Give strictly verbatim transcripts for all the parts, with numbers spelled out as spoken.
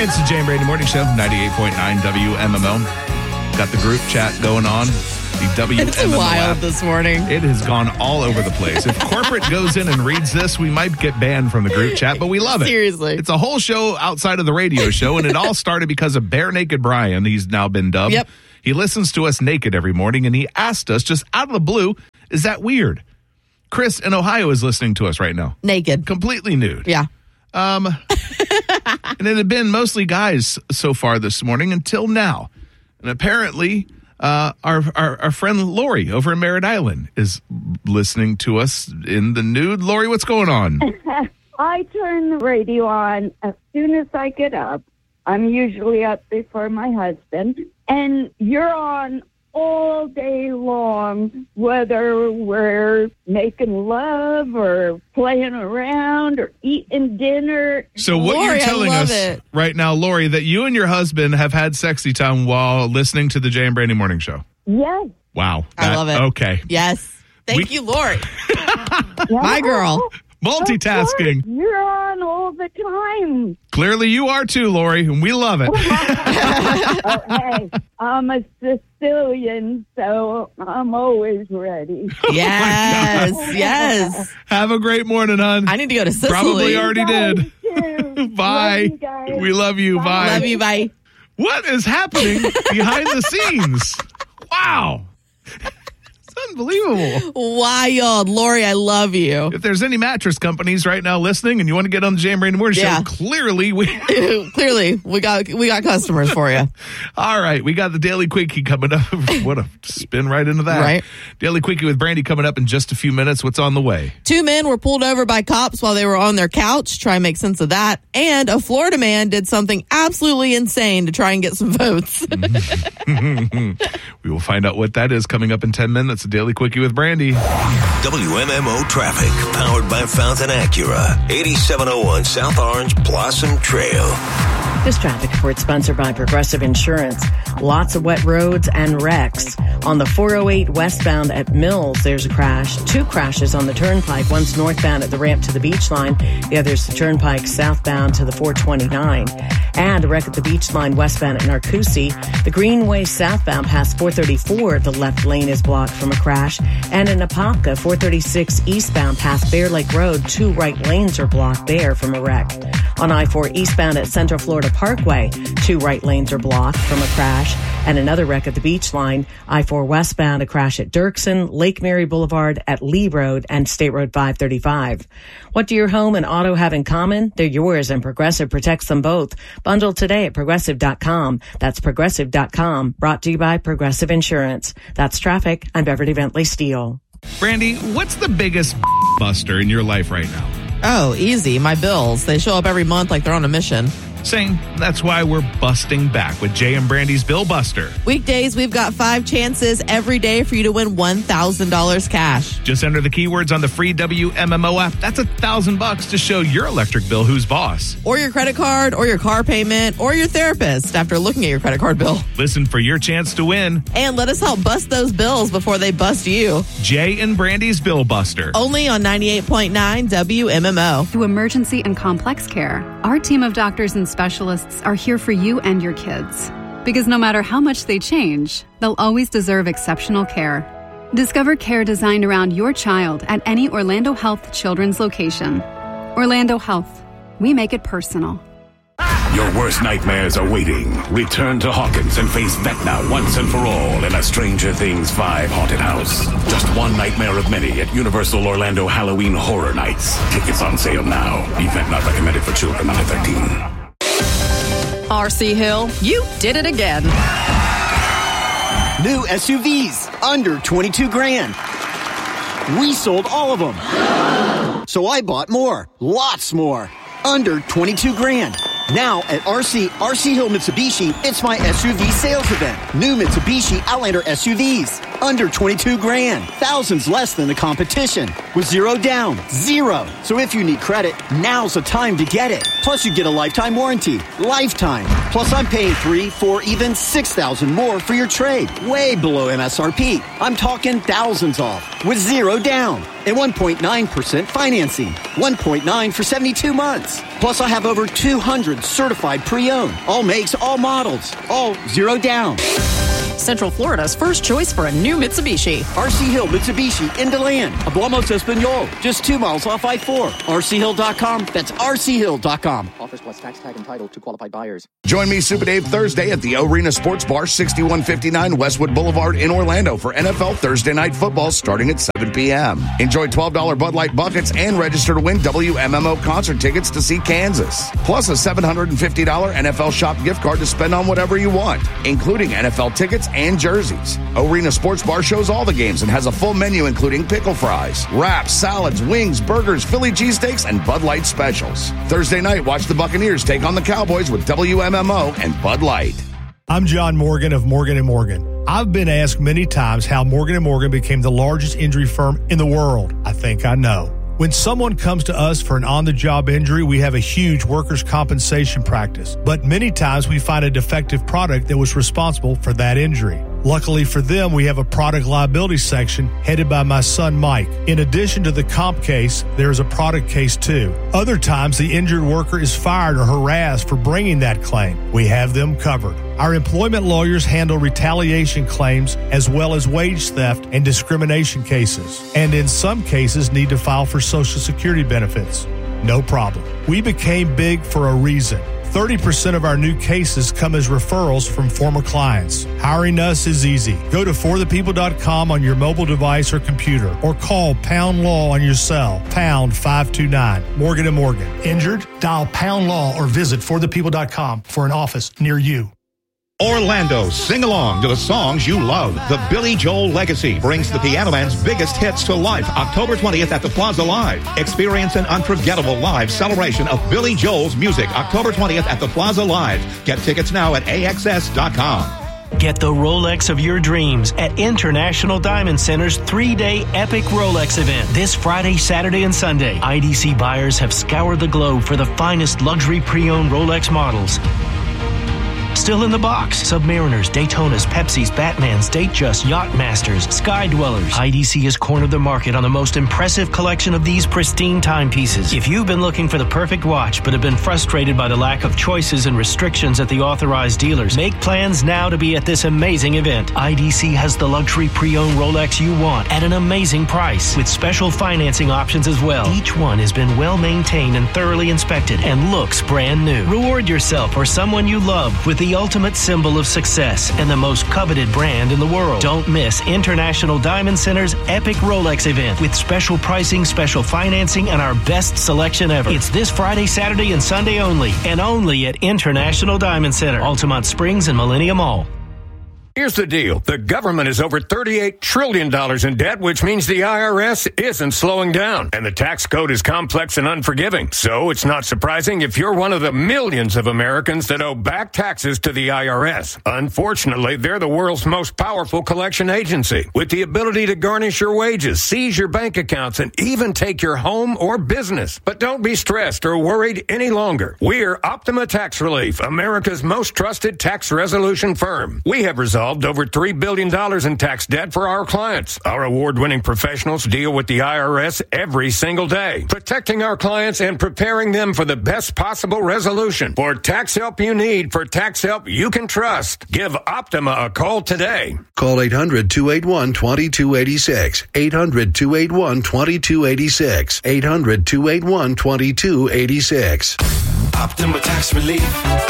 It's the Jay and Brady Morning Show, ninety-eight point nine W M M O. Got the group chat going on. The W M M O It's wild app. this morning. It has gone all over the place. If corporate goes in and reads this, we might get banned from the group chat, but we love it. Seriously. It's a whole show outside of the radio show, and it all started because of Bare Naked Brian. He's now been dubbed. Yep. He listens to us naked every morning, and he asked us, just out of the blue, is that weird? Chris in Ohio is listening to us right now. Naked. Completely nude. Yeah. Um, and it had been mostly guys so far this morning until now. And apparently, uh, our, our our friend Lori over in Merritt Island is listening to us in the nude. Lori, what's going on? I turn the radio on as soon as I get up. I'm usually up before my husband. And you're on all day long, whether we're making love or playing around or eating dinner. So what Lori, you're I telling love us it. right now, Lori, that you and your husband have had sexy time while listening to the Jay and Brandy Morning Show. Yes. Wow. I That- love it. Okay. Yes. Thank We- you, Lori. Yeah. My girl. Multitasking. You're on all the time. Clearly you are too, Lori, and we love it. Oh, hey, I'm a Sicilian, so I'm always ready. Yes. yes. Have a great morning, hon. I need to go to Sicily. Probably already did. Too. Bye. Love you guys. We love you. Bye. Love you. Bye. What is happening behind the scenes? Wow. It's unbelievable. Wild. Lori, I love you. If there's any mattress companies right now listening and you want to get on the Jay and Brady Morning Yeah. Show, clearly we... Clearly, we got we got customers for you. All right, we got the Daily Quickie coming up. What a spin right into that. Right. Daily Quickie with Brandy coming up in just a few minutes. What's on the way? Two men were pulled over by cops while they were on their couch. Try and make sense of that. And a Florida man did something absolutely insane to try and get some votes. We will find out what that is coming up in ten minutes. The Daily Quickie with Brandy. W M M O traffic, powered by Fountain Acura, eighty-seven oh one South Orange Blossom Trail. This traffic report sponsored by Progressive Insurance. Lots of wet roads and wrecks. On the four oh eight westbound at Mills, there's a crash. Two crashes on the turnpike. One's northbound at the ramp to the beach line. The other's the turnpike southbound to the four twenty-nine. And a wreck at the beach line westbound at Narcoossee. The Greenway southbound past four thirty-four, the left lane is blocked from a crash. And in Apopka, four thirty-six eastbound past Bear Lake Road, two right lanes are blocked there from a wreck. On I four eastbound at Central Florida Parkway, two right lanes are blocked from a crash. And another wreck at the beach line, I four westbound, a crash at Dirksen, Lake Mary Boulevard at Lee Road, and State Road five thirty-five. What do your home and auto have in common? They're yours, and Progressive protects them both. Bundle today at Progressive dot com. That's Progressive dot com. Brought to you by Progressive Insurance. That's traffic. I'm Beverly Bentley Steele. Brandy, what's the biggest buster in your life right now? Oh, easy. My bills. They show up every month like they're on a mission. Same. That's why we're busting back with Jay and Brandy's Bill Buster. Weekdays, we've got five chances every day for you to win one thousand dollars cash. Just enter the keywords on the free W M M O app. That's a thousand bucks to show your electric bill who's boss. Or your credit card, or your car payment, or your therapist after looking at your credit card bill. Listen for your chance to win. And let us help bust those bills before they bust you. Jay and Brandy's Bill Buster. Only on ninety-eight point nine W M M O. To emergency and complex care, our team of doctors and specialists are here for you and your kids. Because no matter how much they change, they'll always deserve exceptional care. Discover care designed around your child at any Orlando Health Children's location. Orlando Health. We make it personal. Your worst nightmares are waiting. Return to Hawkins and face Vecna once and for all in a Stranger Things five haunted house. Just one nightmare of many at Universal Orlando Halloween Horror Nights. Tickets on sale now. Event not recommended for children under thirteen. R C Hill, you did it again. New S U Vs, under twenty-two grand. We sold all of them. So I bought more, lots more, under twenty-two grand. Now at R C, R C Hill Mitsubishi, it's my S U V sales event. New Mitsubishi Outlander S U Vs. Under twenty-two grand. Thousands less than the competition. With zero down. Zero. So if you need credit, now's the time to get it. Plus you get a lifetime warranty. Lifetime. Plus I'm paying three, four, even six thousand more for your trade. Way below M S R P. I'm talking thousands off. With zero down. And one point nine percent financing. one point nine for seventy-two months. Plus I have over two hundred certified pre-owned. All makes, all models. All zero down. Central Florida's first choice for a new Mitsubishi. R C Hill Mitsubishi in DeLand. Hablamos Espanol. Just two miles off I four. R C Hill dot com. That's R C Hill dot com. Offers plus tax tag and title to qualified buyers. Join me, Super Dave, Thursday at the Arena Sports Bar, sixty-one fifty-nine Westwood Boulevard in Orlando for N F L Thursday Night Football starting at seven p.m. Enjoy twelve dollars Bud Light buckets and register to win W M M O concert tickets to see Kansas. Plus a seven hundred fifty dollars N F L Shop gift card to spend on whatever you want, including N F L tickets and jerseys. Arena Sports Bar shows all the games and has a full menu including pickle fries, wraps, salads, wings, burgers, Philly cheesesteaks, and Bud Light specials. Thursday night, watch the Buccaneers take on the Cowboys with W M M O and Bud Light. I'm John Morgan of Morgan and Morgan. I've been asked many times how Morgan and Morgan became the largest injury firm in the world. I think I know. When someone comes to us for an on-the-job injury, we have a huge workers' compensation practice. But many times we find a defective product that was responsible for that injury. Luckily for them, we have a product liability section headed by my son, Mike. In addition to the comp case, there is a product case too. Other times, the injured worker is fired or harassed for bringing that claim. We have them covered. Our employment lawyers handle retaliation claims as well as wage theft and discrimination cases, and in some cases need to file for Social Security benefits. No problem. We became big for a reason. thirty percent of our new cases come as referrals from former clients. Hiring us is easy. Go to for the people dot com on your mobile device or computer, or call Pound Law on your cell, pound five two nine. Morgan and Morgan. Injured? Dial Pound Law or visit for the people dot com for an office near you. Orlando, sing along to the songs you love. The Billy Joel Legacy brings the Piano Man's biggest hits to life October twentieth at the Plaza Live. Experience an unforgettable live celebration of Billy Joel's music October twentieth at the Plaza Live. Get tickets now at A X S dot com. Get the Rolex of your dreams at International Diamond Center's three-day epic Rolex event this Friday, Saturday, and Sunday. I D C buyers have scoured the globe for the finest luxury pre-owned Rolex models. Still in the box, Submariners, Daytonas, Pepsis, Batmans, Datejust, Yachtmasters, Sky Dwellers. I D C has cornered the market on the most impressive collection of these pristine timepieces. If you've been looking for the perfect watch but have been frustrated by the lack of choices and restrictions at the authorized dealers, make plans now to be at this amazing event. I D C has the luxury pre-owned Rolex you want at an amazing price with special financing options as well. Each one has been well maintained and thoroughly inspected and looks brand new. Reward yourself or someone you love with the ultimate symbol of success and the most coveted brand in the world. Don't miss International Diamond Center's epic Rolex event with special pricing, special financing, and our best selection ever. It's this Friday, Saturday, and Sunday only, and only at International Diamond Center, Altamont Springs and Millennium Mall. Here's the deal. The government is over thirty-eight trillion dollars in debt, which means the I R S isn't slowing down. And the tax code is complex and unforgiving. So it's not surprising if you're one of the millions of Americans that owe back taxes to the I R S. Unfortunately, they're the world's most powerful collection agency, with the ability to garnish your wages, seize your bank accounts, and even take your home or business. But don't be stressed or worried any longer. We're Optima Tax Relief, America's most trusted tax resolution firm. We have resolved over three billion dollars in tax debt for our clients. Our award-winning professionals deal with the I R S every single day, protecting our clients and preparing them for the best possible resolution. For tax help you need, for tax help you can trust, give Optima a call today. Call eight hundred, two eight one, two two eight six. eight hundred, two eight one, two two eight six. eight hundred, two eight one, two two eight six. Optima Tax Relief.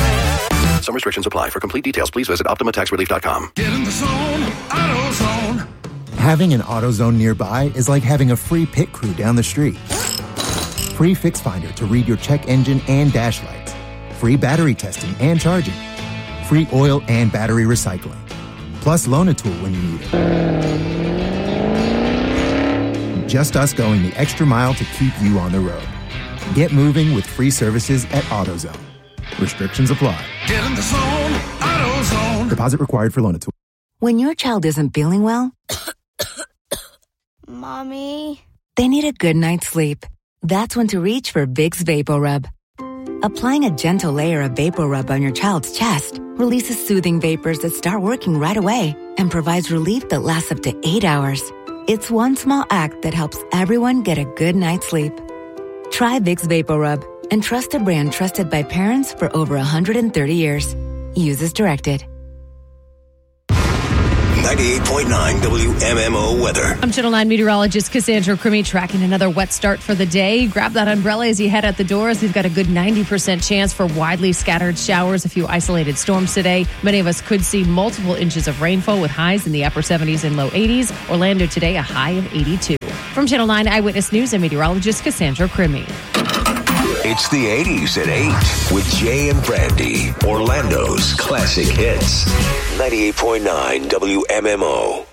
Some restrictions apply. For complete details, please visit Optima Tax Relief dot com. Get in the zone, AutoZone. Having an AutoZone nearby is like having a free pit crew down the street. Free Fix Finder to read your check engine and dash lights. Free battery testing and charging. Free oil and battery recycling. Plus loan a tool when you need it. Just us going the extra mile to keep you on the road. Get moving with free services at AutoZone. Restrictions apply. Get in the zone, AutoZone. Deposit required for loan a tool. When your child isn't feeling well, Mommy? they need a good night's sleep. That's when to reach for Vicks VapoRub. Applying a gentle layer of VapoRub on your child's chest releases soothing vapors that start working right away and provides relief that lasts up to eight hours. It's one small act that helps everyone get a good night's sleep. Try Vicks VapoRub and trust a brand trusted by parents for over one hundred thirty years. Use as directed. ninety-eight point nine W M M O weather. I'm Channel nine meteorologist Cassandra Crimmy, tracking another wet start for the day. Grab that umbrella as you head out the doors. We've got a good ninety percent chance for widely scattered showers, a few isolated storms today. Many of us could see multiple inches of rainfall with highs in the upper seventies and low eighties. Orlando today, a high of eighty-two. From Channel nine Eyewitness News, I'm meteorologist Cassandra Crimmy. It's the eighties at eight with Jay and Brandy, Orlando's classic hits. ninety-eight point nine W M M O.